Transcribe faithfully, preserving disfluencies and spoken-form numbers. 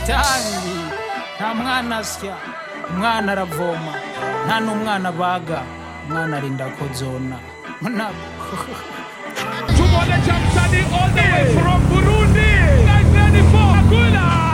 tangi nta mwana asya umwana aravoma nta n'umwana baga umwana arinda kozona tubone Chamsani